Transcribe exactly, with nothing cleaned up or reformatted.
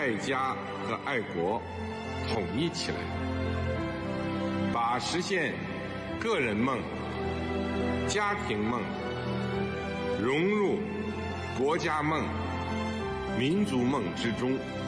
爱家和爱国统一起来，把实现个人梦、家庭梦融入国家梦、民族梦之中。